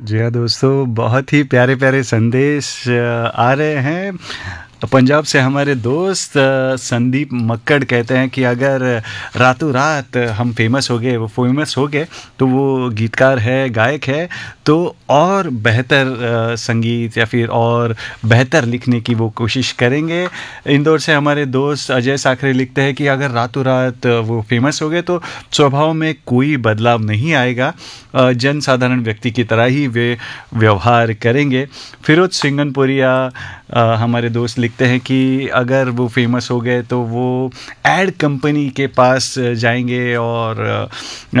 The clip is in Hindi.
जी हाँ दोस्तों, बहुत ही प्यारे-प्यारे संदेश आ रहे हैं। पंजाब से हमारे दोस्त संदीप मक्कड़ कहते हैं कि अगर रातों रात हम फेमस हो गए तो वो गीतकार है, गायक है, तो और बेहतर संगीत या फिर और बेहतर लिखने की वो कोशिश करेंगे। इंदौर से हमारे दोस्त अजय साखरे लिखते हैं कि अगर रातों रात वो फेमस हो गए तो स्वभाव में कोई बदलाव नहीं आएगा। जन साधारण व्यक्ति की तरह ही वे व्यवहार करेंगे। फिरोज सिंगनपुरिया हमारे दोस्त लिखते हैं कि अगर वो फेमस हो गए तो वो एड कंपनी के पास जाएंगे और